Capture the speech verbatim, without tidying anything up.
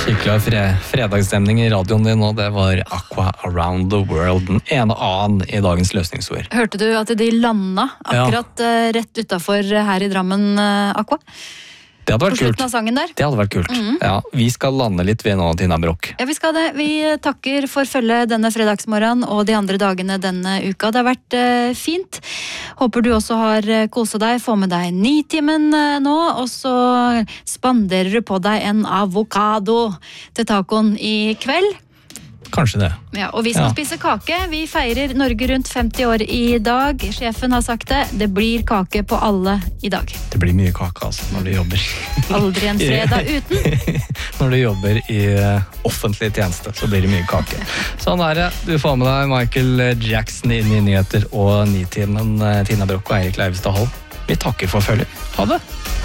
Skikkelig fre fredagsstemning i radioen din nå, det var Aqua Around the World, den ene annen i dagens løsningsord. Hørte du at de landa akkurat ja. rett utenfor her i Drammen, Aqua? Det hadde vært På slutten kult. av sangen der. Det hadde vært kult. Mm. Ja, vi skal lande litt ved nå, Tina Broch. Ja, vi skal det. Vi takker for følge denne fredagsmorgen og de andre dagene denne uka. Det har vært eh, fint. Håper du også har koset deg. Få med deg Nitimen eh, nå, og så spanderer du på deg en avokado til tacoen i kveld. Kanskje det. Ja, og vi skal Ja. spise kake. Vi feirer Norge rundt femti år i dag. Sjefen har sagt det. Det blir kake på alle i dag. Det blir mye kake altså, når du jobber. Aldri en fredag uten. Når du jobber i uh, offentlig tjeneste, så blir det mye kake. Sånn er det. Du får med deg Michael Jackson inn i nyheter og Nitimen, uh, Tina Broch og Eirik Leivestad Holm. Vi takker for følget. Ha det!